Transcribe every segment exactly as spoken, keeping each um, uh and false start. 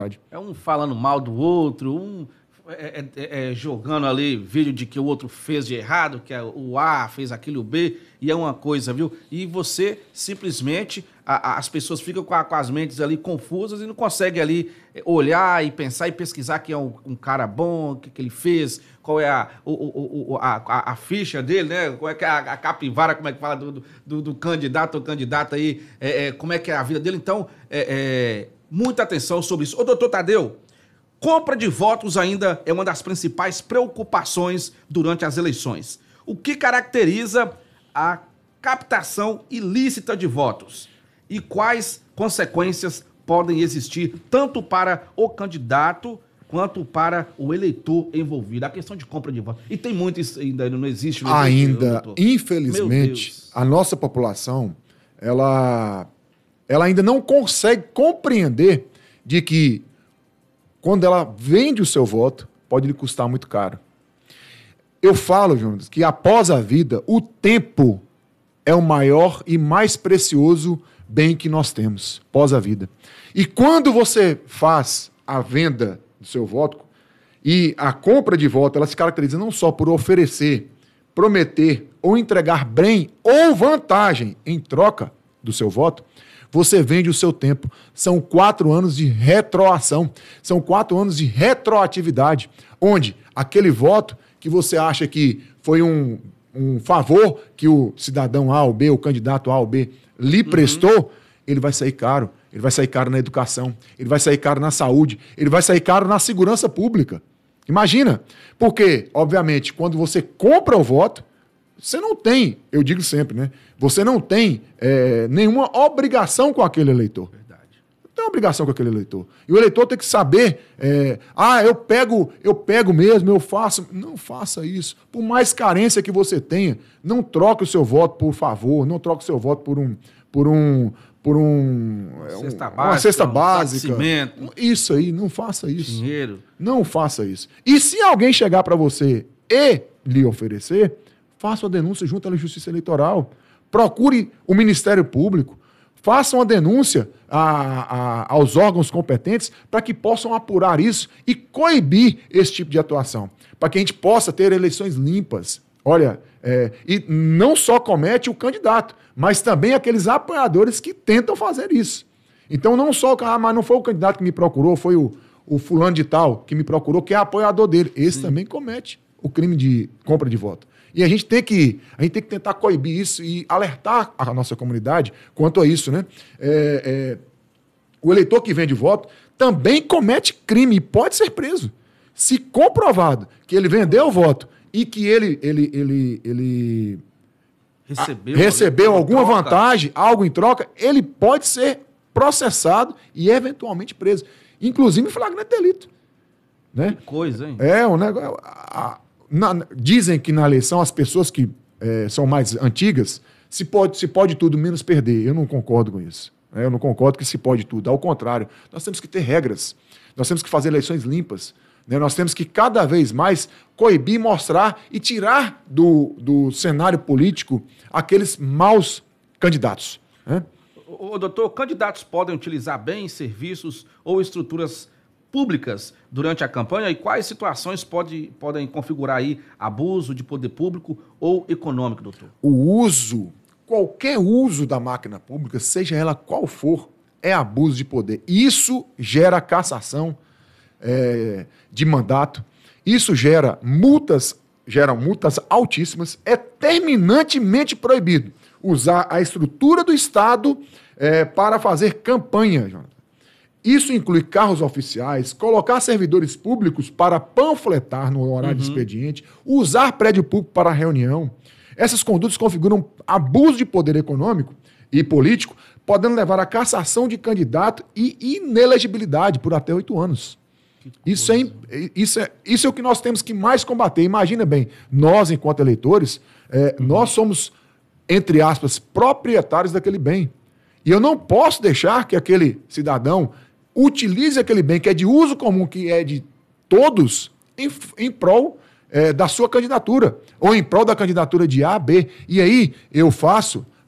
É um falando mal do outro, um é, é, é, jogando ali vídeo de que o outro fez de errado, que é o A fez aquilo, o B, e é uma coisa, viu? E você simplesmente, a, a, as pessoas ficam com, a, com as mentes ali confusas e não conseguem ali olhar e pensar e pesquisar quem é um, um cara bom, o que, que ele fez, qual é a, o, o, o, a, a, a ficha dele, né? Qual é que é a, a capivara, como é que fala do, do, do candidato ou candidata aí, é, é, como é que é a vida dele. Então, é, é, muita atenção sobre isso. Ô, doutor Tadeu, compra de votos ainda é uma das principais preocupações durante as eleições. O que caracteriza a captação ilícita de votos? E quais consequências podem existir tanto para o candidato quanto para o eleitor envolvido? A questão de compra de votos. E tem muito isso ainda, não existe. Não existe, ainda, doutor? Infelizmente, a nossa população, ela, ela ainda não consegue compreender de que quando ela vende o seu voto, pode lhe custar muito caro. Eu falo, Jonas, que após a vida, o tempo é o maior e mais precioso bem que nós temos, pós a vida. E quando você faz a venda do seu voto e a compra de voto, ela se caracteriza não só por oferecer, prometer ou entregar bem ou vantagem em troca do seu voto, você vende o seu tempo. São quatro anos de retroação, são quatro anos de retroatividade, onde aquele voto que você acha que foi um, um favor que o cidadão A ou B, o candidato A ou B, lhe prestou, uhum. ele vai sair caro. Ele vai sair caro na educação, ele vai sair caro na saúde, ele vai sair caro na segurança pública. Imagina, porque, obviamente, quando você compra o voto, você não tem, eu digo sempre, né? Você não tem é, nenhuma obrigação com aquele eleitor. Verdade. Não tem obrigação com aquele eleitor. E o eleitor tem que saber, é, ah, eu pego, eu pego mesmo, eu faço. Não faça isso. Por mais carência que você tenha, não troque o seu voto por favor, não troque o seu voto por um, por um, por um, cesta um básica, uma cesta básica. Um isso aí, não faça isso. Dinheiro. Não faça isso. E se alguém chegar para você e lhe oferecer, faça uma denúncia junto à Justiça Eleitoral. Procure o Ministério Público. Faça uma denúncia a, a, aos órgãos competentes para que possam apurar isso e coibir esse tipo de atuação. Para que a gente possa ter eleições limpas. Olha, é, e não só comete o candidato, mas também aqueles apoiadores que tentam fazer isso. Então, não só, ah, mas não foi o candidato que me procurou, foi o, o fulano de tal que me procurou, que é apoiador dele. Esse Sim. também comete o crime de compra de voto. E a gente tem que, a gente tem que tentar coibir isso e alertar a nossa comunidade quanto a isso, né? É, é, o eleitor que vende voto também comete crime e pode ser preso. Se comprovado que ele vendeu o voto e que ele, ele, ele, ele recebeu, a, recebeu alguma troca. vantagem, algo em troca, ele pode ser processado e eventualmente preso. Inclusive em flagrante delito. Né? Que coisa, hein? É, um negócio... A, Na, dizem que na eleição as pessoas que é, são mais antigas se pode, se pode tudo menos perder. Eu não concordo com isso. Né? Eu não concordo que se pode tudo. Ao contrário, nós temos que ter regras. Nós temos que fazer eleições limpas. Né? Nós temos que cada vez mais coibir, mostrar e tirar do, do cenário político aqueles maus candidatos. Né? Ô, doutor, candidatos podem utilizar bens, serviços ou estruturas públicas durante a campanha e quais situações pode, podem configurar aí abuso de poder público ou econômico, doutor? O uso, qualquer uso da máquina pública, seja ela qual for, é abuso de poder. Isso gera cassação é, de mandato, isso gera multas, geram multas altíssimas, é terminantemente proibido usar a estrutura do Estado é, para fazer campanha, Jonathan. Isso inclui carros oficiais, colocar servidores públicos para panfletar no horário uhum. de expediente, usar prédio público para reunião. Essas condutas configuram abuso de poder econômico e político, podendo levar à cassação de candidato e inelegibilidade por até oito anos. Isso é, isso, é, isso é o que nós temos que mais combater. Imagina bem, nós, enquanto eleitores, é, uhum. nós somos, entre aspas, proprietários daquele bem. E eu não posso deixar que aquele cidadão utilize aquele bem que é de uso comum, que é de todos, em, em prol é, da sua candidatura, ou em prol da candidatura de A, B. E aí eu faço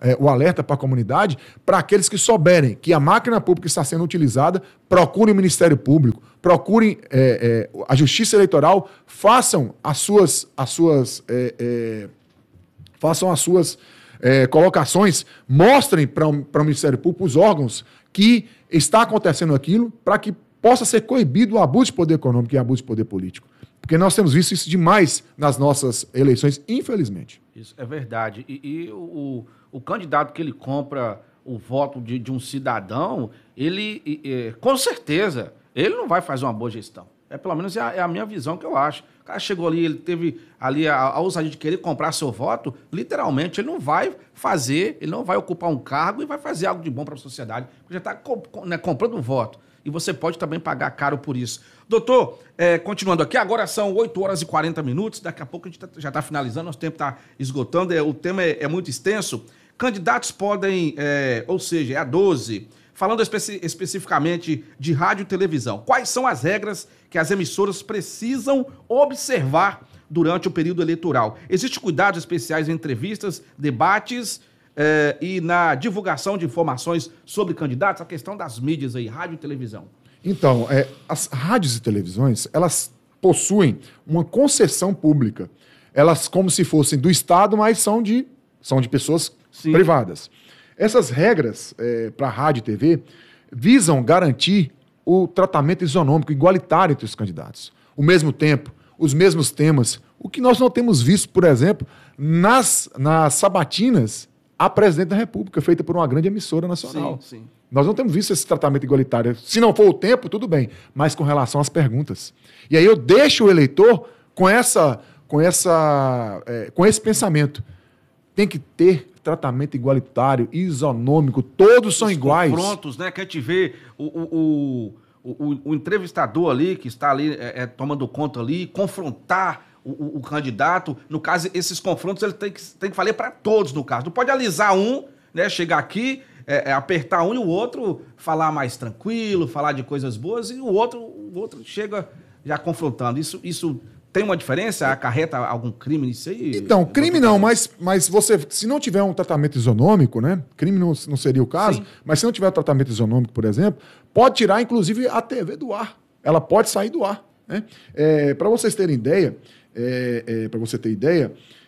é, o alerta para a comunidade, para aqueles que souberem que a máquina pública está sendo utilizada, procurem o Ministério Público, procurem é, é, a Justiça Eleitoral, façam as suas, as suas, é, é, façam as suas é, colocações, mostrem para o Ministério Público, os órgãos, que está acontecendo aquilo, para que possa ser coibido o abuso de poder econômico e abuso de poder político. Porque nós temos visto isso demais nas nossas eleições, infelizmente. Isso é verdade. E, e o, o candidato que ele compra o voto de, de um cidadão, ele, e, com certeza, ele não vai fazer uma boa gestão. É, pelo menos é a, é a minha visão que eu acho. O cara chegou ali, ele teve ali a, a ousadia de querer comprar seu voto, literalmente, ele não vai fazer, ele não vai ocupar um cargo e vai fazer algo de bom para a sociedade, porque já está comp, né, comprando um voto. E você pode também pagar caro por isso. Doutor, é, continuando aqui, agora são oito horas e quarenta minutos, daqui a pouco a gente tá, já está finalizando, nosso tempo está esgotando, é, o tema é, é muito extenso. Candidatos podem, é, ou seja, é a doze, falando especi especificamente de rádio e televisão, quais são as regras que as emissoras precisam observar durante o período eleitoral? Existem cuidados especiais em entrevistas, debates, É, e na divulgação de informações sobre candidatos, a questão das mídias aí, rádio e televisão? Então, é, as rádios e televisões, elas possuem uma concessão pública. Elas como se fossem do Estado, mas são de, são de pessoas Sim. privadas. Essas regras é, para rádio e T V visam garantir o tratamento isonômico igualitário entre os candidatos. O mesmo tempo, os mesmos temas. O que nós não temos visto, por exemplo, nas, nas sabatinas a presidente da República, feita por uma grande emissora nacional. Sim, sim. Nós não temos visto esse tratamento igualitário. Se não for o tempo, tudo bem, mas com relação às perguntas. E aí eu deixo o eleitor com, essa, com, essa, é, com esse pensamento. Tem que ter tratamento igualitário, isonômico, todos são Os iguais. Confrontos, né? Que a gente vê o, o, o, o, o entrevistador ali, que está ali é, é, tomando conta ali, confrontar O, o, o candidato, no caso, esses confrontos ele tem que, tem que valer para todos, no caso. Não pode alisar um, né, chegar aqui, é, é, apertar um e o outro falar mais tranquilo, falar de coisas boas, e o outro, o outro chega já confrontando. Isso, isso tem uma diferença? Acarreta algum crime nisso aí? Então, crime não, mas, mas você, se não tiver um tratamento isonômico, né? Crime não, não seria o caso, Sim. mas se não tiver um tratamento isonômico, por exemplo, pode tirar, inclusive, a T V do ar. Ela pode sair do ar. Né? É, para vocês terem ideia, É, é, para você ter ideia,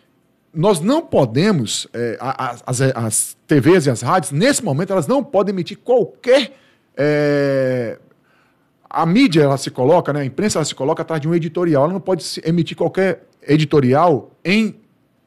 nós não podemos, é, as, as, as T Vs e as rádios, nesse momento, elas não podem emitir qualquer... É, a mídia, ela se coloca, né, a imprensa, ela se coloca atrás de um editorial, ela não pode emitir qualquer editorial em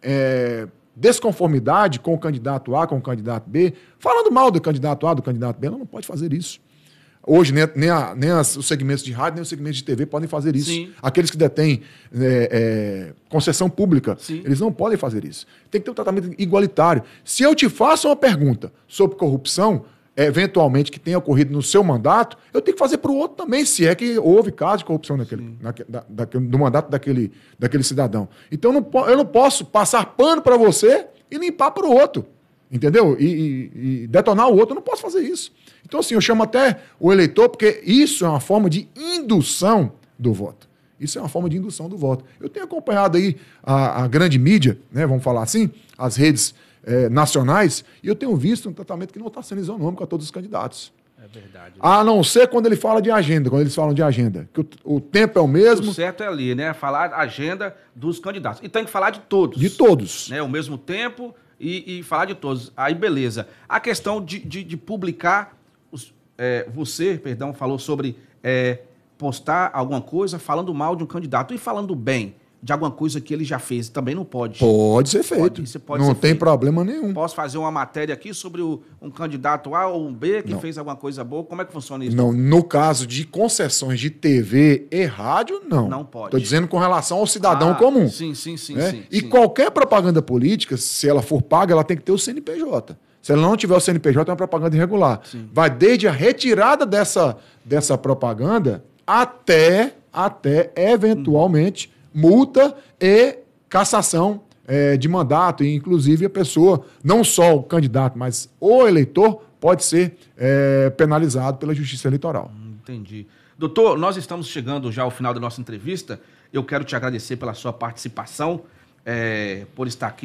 é, desconformidade com o candidato A, com o candidato B, falando mal do candidato A, do candidato B, ela não pode fazer isso. Hoje, nem, nem, a, nem as, os segmentos de rádio, nem os segmentos de T V podem fazer isso. Sim. Aqueles que detêm é, é, concessão pública, Sim. eles não podem fazer isso. Tem que ter um tratamento igualitário. Se eu te faço uma pergunta sobre corrupção, eventualmente, que tenha ocorrido no seu mandato, eu tenho que fazer para o outro também, se é que houve caso de corrupção naquele, naque, da, daquele, do mandato daquele, daquele cidadão. Então, eu não, eu não posso passar pano para você e limpar para o outro. Entendeu? E, e, e detonar o outro, eu não posso fazer isso. Então, assim, eu chamo até o eleitor, porque isso é uma forma de indução do voto. Isso é uma forma de indução do voto. Eu tenho acompanhado aí a, a grande mídia, né, vamos falar assim, as redes é, nacionais, e eu tenho visto um tratamento que não está sendo isonômico a todos os candidatos. É verdade. Né? A não ser quando ele fala de agenda, quando eles falam de agenda. Que o, o tempo é o mesmo. O certo é ali, né? Falar a agenda dos candidatos. E tem que falar de todos. De todos. Né? O mesmo tempo e, e falar de todos. Aí, beleza. A questão de, de, de publicar... Os, é, você, perdão, falou sobre é, postar alguma coisa falando mal de um candidato e falando bem de alguma coisa que ele já fez. Também não pode. Pode ser feito. Pode, isso pode não ser tem feito. Problema nenhum. Posso fazer uma matéria aqui sobre o, um candidato A ou um B que não. fez alguma coisa boa? Como é que funciona isso? Não, no caso de concessões de T V e rádio, não. Não pode. Estou dizendo com relação ao cidadão ah, comum. Sim, sim, sim, né? sim. E sim. qualquer propaganda política, se ela for paga, ela tem que ter o C N P J. Se ela não tiver o C N P J, é uma propaganda irregular. Sim. Vai desde a retirada dessa, dessa propaganda até, até eventualmente, hum. multa e cassação é, de mandato. E, inclusive, a pessoa, não só o candidato, mas o eleitor, pode ser é, penalizado pela Justiça Eleitoral. Hum, entendi. Doutor, nós estamos chegando já ao final da nossa entrevista. Eu quero te agradecer pela sua participação, é, por estar aqui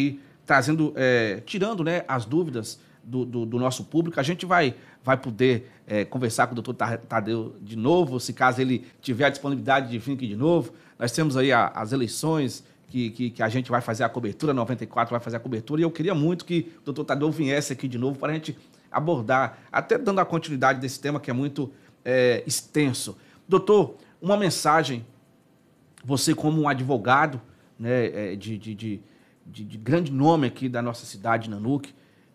trazendo, é, tirando, né, as dúvidas do, do, do nosso público. A gente vai, vai poder é, conversar com o doutor Tadeu de novo, se caso ele tiver a disponibilidade de vir aqui de novo. Nós temos aí a, as eleições que, que, que a gente vai fazer a cobertura, noventa e quatro vai fazer a cobertura, e eu queria muito que o doutor Tadeu viesse aqui de novo para a gente abordar, até dando a continuidade desse tema que é muito é, extenso. Doutor, uma mensagem, você como um advogado, né, de, de, de, de, de grande nome aqui da nossa cidade, Nanuque,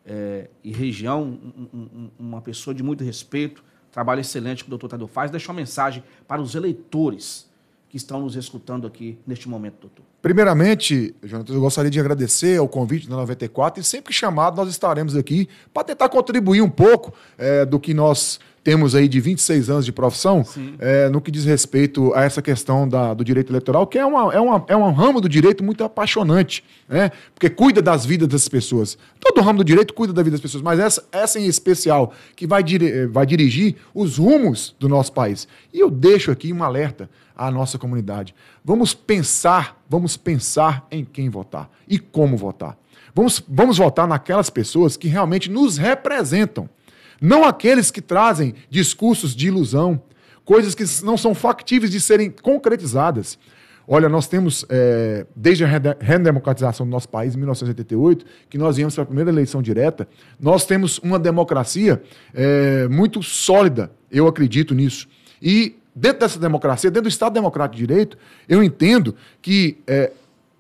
é, e região, um, um, uma pessoa de muito respeito, trabalho excelente que o doutor Tadeu faz, deixa uma mensagem para os eleitores que estão nos escutando aqui neste momento, doutor. Primeiramente, Jonatas, eu gostaria de agradecer ao convite da noventa e quatro e sempre que chamado nós estaremos aqui para tentar contribuir um pouco é, do que nós temos aí de vinte e seis anos de profissão é, no que diz respeito a essa questão da, do direito eleitoral, que é, uma, é, uma, é um ramo do direito muito apaixonante, né? Porque cuida das vidas das pessoas. Todo ramo do direito cuida da vida das pessoas, mas essa, essa em especial, que vai, dire, vai dirigir os rumos do nosso país. E eu deixo aqui um alerta à nossa comunidade. Vamos pensar, vamos pensar em quem votar e como votar. Vamos, vamos votar naquelas pessoas que realmente nos representam. Não aqueles que trazem discursos de ilusão, coisas que não são factíveis de serem concretizadas. Olha, nós temos, é, desde a redemocratização do nosso país, em mil novecentos e oitenta e oito, que nós viemos para a primeira eleição direta, nós temos uma democracia é, muito sólida, eu acredito nisso. E dentro dessa democracia, dentro do Estado Democrático de Direito, eu entendo que é,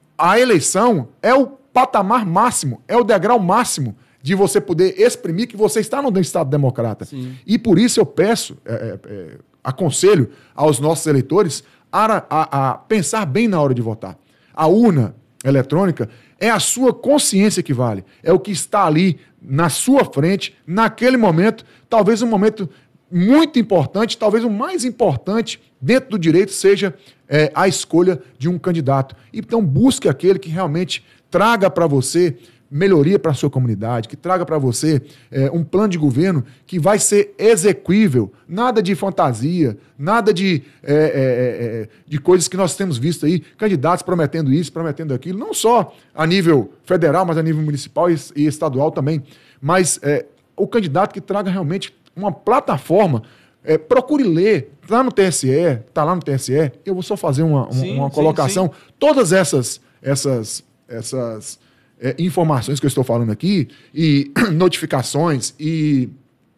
a eleição é o patamar máximo, é o degrau máximo de você poder exprimir que você está no Estado democrata. Sim. E por isso eu peço, é, é, aconselho aos nossos eleitores a, a, a pensar bem na hora de votar. A urna eletrônica é a sua consciência que vale, é o que está ali na sua frente, naquele momento, talvez um momento muito importante, talvez o mais importante dentro do direito seja é, a escolha de um candidato. Então busque aquele que realmente traga para você melhoria para a sua comunidade, que traga para você é, um plano de governo que vai ser exequível, nada de fantasia, nada de, é, é, é, de coisas que nós temos visto aí, candidatos prometendo isso, prometendo aquilo, não só a nível federal, mas a nível municipal e, e estadual também, mas é, o candidato que traga realmente uma plataforma. É, procure ler, está no T S E, está lá no T S E, eu vou só fazer uma, uma, sim, uma colocação, sim, sim. Todas essas, essas, essas É, informações que eu estou falando aqui, e notificações e,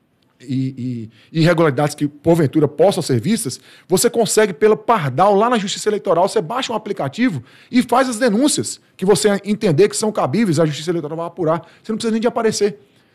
e, e irregularidades que, porventura, possam ser vistas, você consegue pelo Pardal, lá na Justiça Eleitoral, você baixa um aplicativo e faz as denúncias que você entender que são cabíveis, a Justiça Eleitoral vai apurar. Você não precisa nem de aparecer.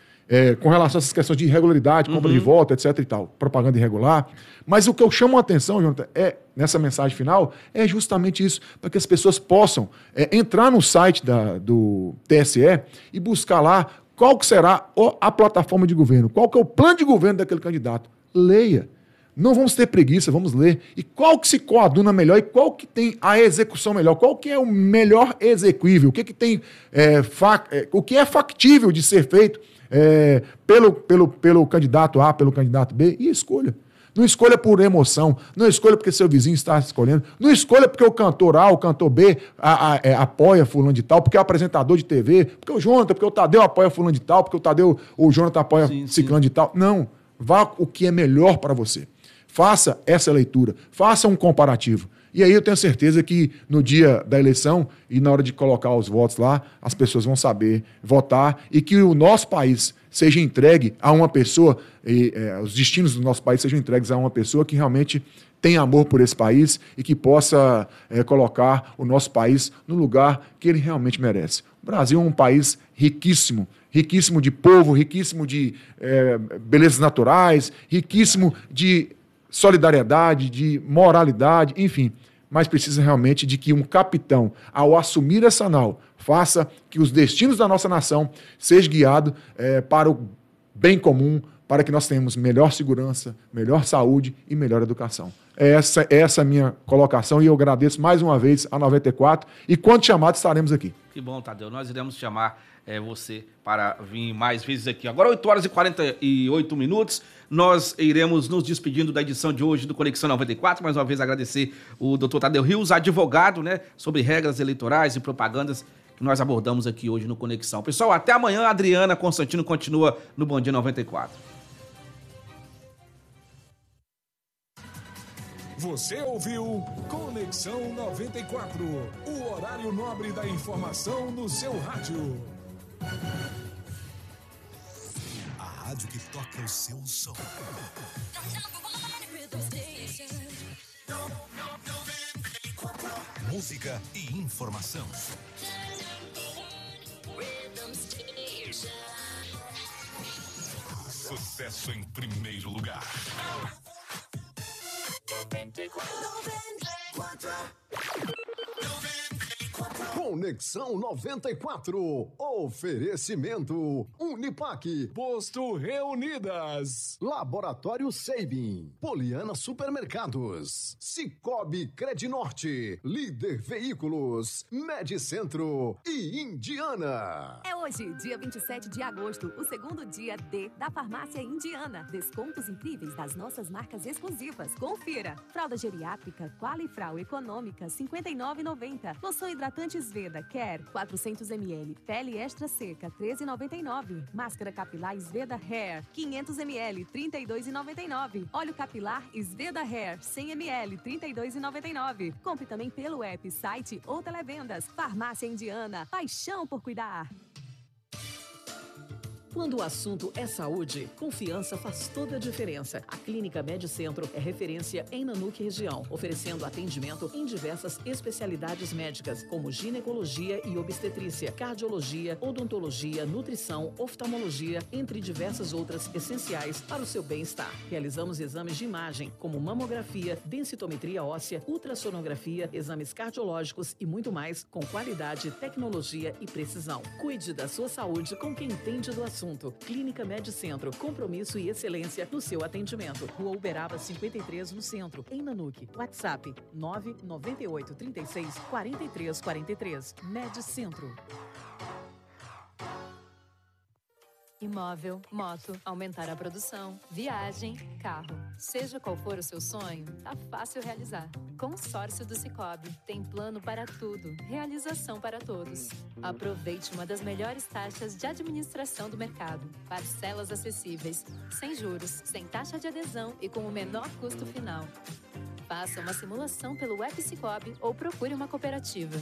É, com relação a essas questões de irregularidade, compra uhum. de voto, etc e tal, propaganda irregular. Mas o que eu chamo a atenção, Jonathan, é, nessa mensagem final, é justamente isso, para que as pessoas possam é, entrar no site da, do T S E e buscar lá qual que será a plataforma de governo, qual que é o plano de governo daquele candidato. Leia. Não vamos ter preguiça, vamos ler. E qual que se coaduna melhor e qual que tem a execução melhor, qual que é o melhor exequível, o que, que tem, é, fac, é, o que é factível de ser feito É, pelo, pelo, pelo candidato A, pelo candidato B, e escolha. Não escolha por emoção, não escolha porque seu vizinho está escolhendo, não escolha porque o cantor A, o cantor B a, a, é, apoia fulano de tal, porque é o apresentador de T V, porque o Jonathan, porque o Tadeu apoia fulano de tal, porque o Tadeu, o Jonathan apoia sim, ciclano sim. de tal. Não, vá o que é melhor para você. Faça essa leitura, faça um comparativo. E aí eu tenho certeza que no dia da eleição e na hora de colocar os votos lá, as pessoas vão saber votar e que o nosso país seja entregue a uma pessoa, e, é, os destinos do nosso país sejam entregues a uma pessoa que realmente tem amor por esse país e que possa é, colocar o nosso país no lugar que ele realmente merece. O Brasil é um país riquíssimo, riquíssimo de povo, riquíssimo de é, belezas naturais, riquíssimo de solidariedade, de moralidade, enfim, mas precisa realmente de que um capitão, ao assumir essa nau, faça que os destinos da nossa nação sejam guiados é, para o bem comum, para que nós tenhamos melhor segurança, melhor saúde e melhor educação. Essa, essa é a minha colocação e eu agradeço mais uma vez a noventa e quatro e quando chamado estaremos aqui. Que bom, Tadeu. Nós iremos chamar é, você para vir mais vezes aqui. Agora, oito horas e quarenta e oito minutos, nós iremos nos despedindo da edição de hoje do Conexão noventa e quatro. Mais uma vez agradecer o doutor Tadeu Rios, advogado, né, sobre regras eleitorais e propagandas, que nós abordamos aqui hoje no Conexão. Pessoal, até amanhã. A Adriana Constantino continua no Bom Dia noventa e quatro. Você ouviu Conexão noventa e quatro, o horário nobre da informação no seu rádio. A rádio que toca o seu som. Música e informação. Sucesso em primeiro lugar. Conexão noventa e quatro. Oferecimento Unipaque, Posto Reunidas, Laboratório Seibin, Poliana Supermercados, Cicobi Credinorte, Líder Veículos, Medicentro e Indiana. É hoje, dia vinte e sete de agosto, o segundo dia D da Farmácia Indiana. Descontos incríveis das nossas marcas exclusivas. Confira. Fralda geriátrica Qualifrau Econômica cinquenta e nove reais e noventa centavos. Loção hidratante Sveda Care quatrocentos mililitros. Pele extra seca treze reais e noventa e nove centavos. Máscara capilar Sveda Hair quinhentos mililitros trinta e dois reais e noventa e nove centavos. Óleo capilar Sveda Hair cem mililitros trinta e dois reais e noventa e nove centavos. Compre também pelo app, site ou televendas. Farmácia Indiana. Paixão por cuidar. Quando o assunto é saúde, confiança faz toda a diferença. A Clínica Medicentro é referência em Nanuque região, oferecendo atendimento em diversas especialidades médicas, como ginecologia e obstetrícia, cardiologia, odontologia, nutrição, oftalmologia, entre diversas outras essenciais para o seu bem-estar. Realizamos exames de imagem, como mamografia, densitometria óssea, ultrassonografia, exames cardiológicos e muito mais, com qualidade, tecnologia e precisão. Cuide da sua saúde com quem entende do assunto. Clínica Medicentro, compromisso e excelência no seu atendimento. Rua Uberaba cinquenta e três, no centro, em Nanuque. WhatsApp nove nove oito três seis quatro três quatro três. Medicentro. Imóvel, moto, aumentar a produção, viagem, carro. Seja qual for o seu sonho, tá fácil realizar. Consórcio do Cicobi. Tem plano para tudo. Realização para todos. Aproveite uma das melhores taxas de administração do mercado. Parcelas acessíveis, sem juros, sem taxa de adesão e com o menor custo final. Faça uma simulação pelo app Cicobi ou procure uma cooperativa.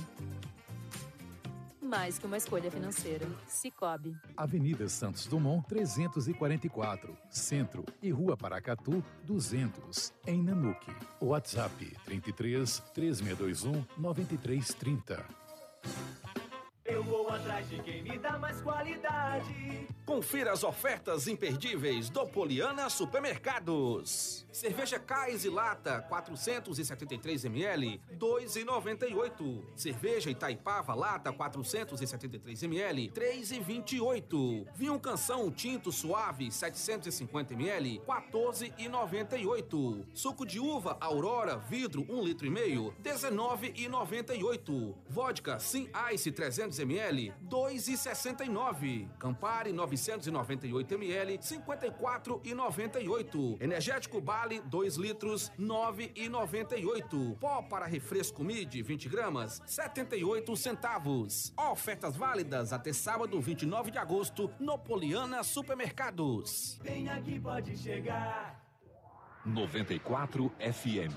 Mais que uma escolha financeira. Cicobi. Avenida Santos Dumont, trezentos e quarenta e quatro, Centro, e Rua Paracatu, duzentos, em Nanuque. WhatsApp trinta e três, três seis dois um, nove três três zero. Eu vou atrás de quem me dá mais qualidade. Confira as ofertas imperdíveis do Poliana Supermercados. Cerveja Cais e Lata, quatrocentos e setenta e três mililitros, dois reais e noventa e oito centavos. Cerveja Itaipava Lata, quatrocentos e setenta e três mililitros, três reais e vinte e oito centavos. Vinho Canção Tinto Suave, setecentos e cinquenta mililitros, quatorze reais e noventa e oito centavos. Suco de uva Aurora Vidro, um litro e meio, dezenove reais e noventa e oito centavos. Vodka Sim Ice trezentos mililitros, dois reais e sessenta e nove centavos. Campari novecentos e noventa e oito mililitros, cinquenta e quatro reais e noventa e oito centavos. Energético Bali dois litros, nove reais e noventa e oito centavos. Pó para refresco Mid vinte gramas, setenta e oito centavos. Ofertas válidas até sábado vinte e nove de agosto no Poliana Supermercados. Vem aqui, pode chegar. noventa e quatro F M.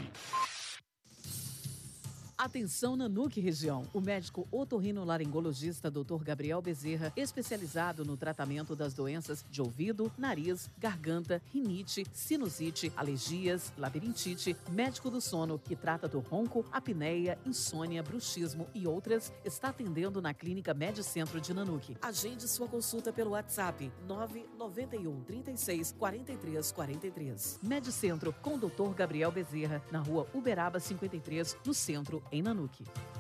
Atenção Nanuque região. O médico otorrinolaringologista doutor Gabriel Bezerra, especializado no tratamento das doenças de ouvido, nariz, garganta, rinite, sinusite, alergias, labirintite, médico do sono, que trata do ronco, apneia, insônia, bruxismo e outras, está atendendo na Clínica Medicentro de Nanuque. Agende sua consulta pelo WhatsApp nove nove um três seis quatro três quatro três. Medicentro com doutor Gabriel Bezerra, na Rua Uberaba cinquenta e três, no centro, em Nanuque.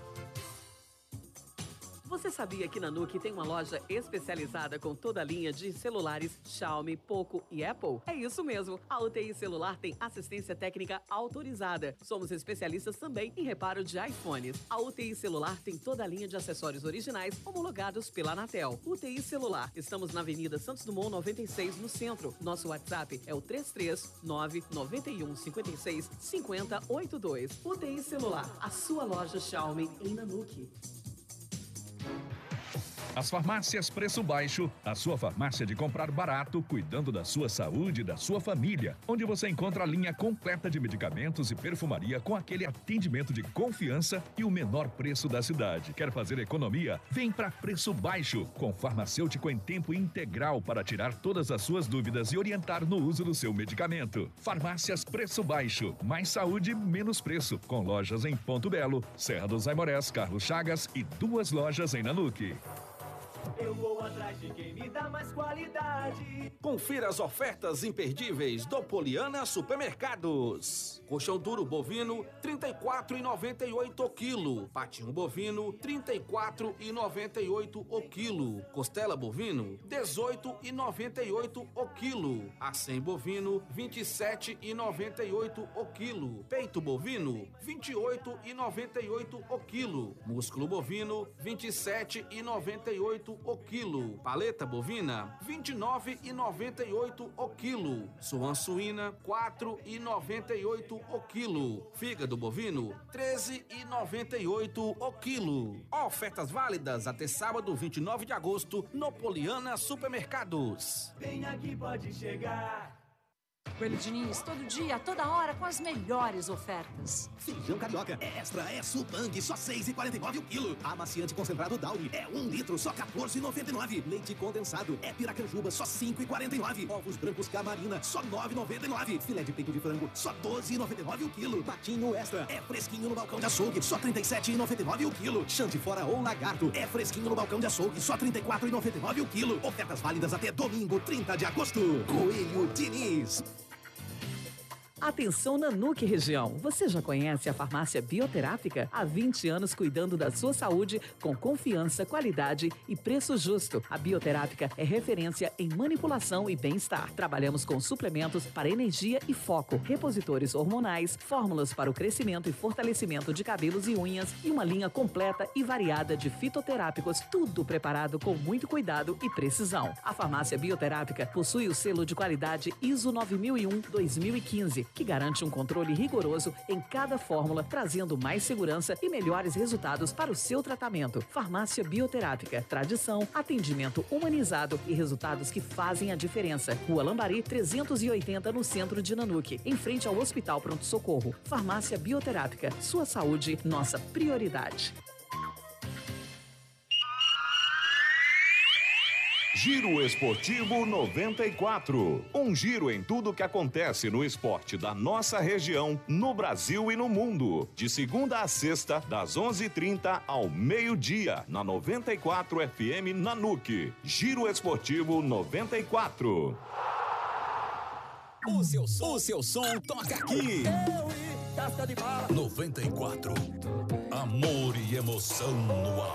Você sabia que Nanuque tem uma loja especializada com toda a linha de celulares Xiaomi, Poco e Apple? É isso mesmo, a U T I Celular tem assistência técnica autorizada. Somos especialistas também em reparo de iPhones. A U T I Celular tem toda a linha de acessórios originais homologados pela Anatel. U T I Celular, estamos na Avenida Santos Dumont noventa e seis, no centro. Nosso WhatsApp é o três três nove nove um cinco seis cinco zero oito dois. U T I Celular, a sua loja Xiaomi em Nanuque. As farmácias Preço Baixo, a sua farmácia de comprar barato, cuidando da sua saúde e da sua família, onde você encontra a linha completa de medicamentos e perfumaria com aquele atendimento de confiança e o menor preço da cidade. Quer fazer economia? Vem para Preço Baixo, com farmacêutico em tempo integral para tirar todas as suas dúvidas e orientar no uso do seu medicamento. Farmácias Preço Baixo, mais saúde, menos preço, com lojas em Ponto Belo, Serra dos Aimorés, Carlos Chagas e duas lojas em Nanuque. Eu vou atrás de quem me dá mais qualidade. Confira as ofertas imperdíveis do Poliana Supermercados. Colchão duro bovino, trinta e quatro reais e noventa e oito centavos o quilo. Patinho bovino, trinta e quatro reais e noventa e oito centavos o quilo. Costela bovino, dezoito reais e noventa e oito centavos o quilo. Acém bovino, vinte e sete reais e noventa e oito centavos o quilo. Peito bovino, vinte e oito reais e noventa e oito centavos o quilo. Músculo bovino, vinte e sete reais e noventa e oito centavos o quilo. Paleta bovina, vinte e nove reais e noventa e oito centavos o quilo. Suã suína, quatro reais e noventa e oito centavos o quilo. Fígado bovino, treze reais e noventa e oito centavos o quilo. Ofertas válidas até sábado, vinte e nove de agosto, no Poliana Supermercados. Vem aqui, pode chegar. Coelho Diniz, todo dia, toda hora, com as melhores ofertas. Feijão carioca é extra, é Supang, só seis reais e quarenta e nove centavos o quilo. Amaciante concentrado Downy é um litro, só quatorze reais e noventa e nove centavos. Leite condensado é Piracanjuba, só cinco reais e quarenta e nove centavos. Ovos brancos Camarina, só nove reais e noventa e nove centavos. Filé de peito de frango, só doze reais e noventa e nove centavos o quilo. Patinho extra é fresquinho no balcão de açougue, só trinta e sete reais e noventa e nove centavos o quilo. Chante fora ou lagarto é fresquinho no balcão de açougue, só trinta e quatro reais e noventa e nove centavos o quilo. Ofertas válidas até domingo, trinta de agosto. Coelho Diniz. Atenção Nanuque região, você já conhece a farmácia Bioterápica? Há vinte anos cuidando da sua saúde com confiança, qualidade e preço justo. A Bioterápica é referência em manipulação e bem-estar. Trabalhamos com suplementos para energia e foco, repositores hormonais, fórmulas para o crescimento e fortalecimento de cabelos e unhas e uma linha completa e variada de fitoterápicos, tudo preparado com muito cuidado e precisão. A farmácia Bioterápica possui o selo de qualidade I S O nove mil e um dois mil e quinze, que garante um controle rigoroso em cada fórmula, trazendo mais segurança e melhores resultados para o seu tratamento. Farmácia Bioterápica, tradição, atendimento humanizado e resultados que fazem a diferença. Rua Lambari, trezentos e oitenta, no centro de Nanuque, em frente ao Hospital Pronto Socorro. Farmácia Bioterápica, sua saúde, nossa prioridade. Giro Esportivo noventa e quatro. Um giro em tudo que acontece no esporte da nossa região, no Brasil e no mundo. De segunda a sexta, das onze e trinta ao meio-dia, na noventa e quatro F M Nanuque. Giro Esportivo noventa e quatro. O seu som, o seu som toca aqui. Eu e Casca de Bala. noventa e quatro. Amor e emoção no ar.